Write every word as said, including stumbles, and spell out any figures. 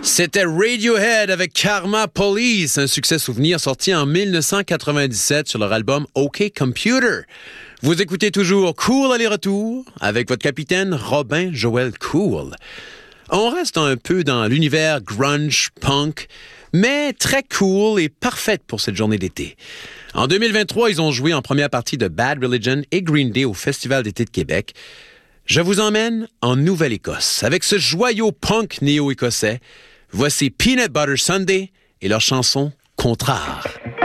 C'était Radiohead avec Karma Police, un succès souvenir sorti en dix-neuf cent quatre-vingt-dix-sept sur leur album OK Computer. Vous écoutez toujours Cool aller-retour avec votre capitaine Robin Joël Cool. On reste un peu dans l'univers grunge, punk, mais très cool et parfaite pour cette journée d'été. En deux mille vingt-trois, ils ont joué en première partie de Bad Religion et Green Day au Festival d'été de Québec. Je vous emmène en Nouvelle-Écosse avec ce joyau punk néo-écossais. Voici Peanut Butter Sunday et leur chanson Contraire.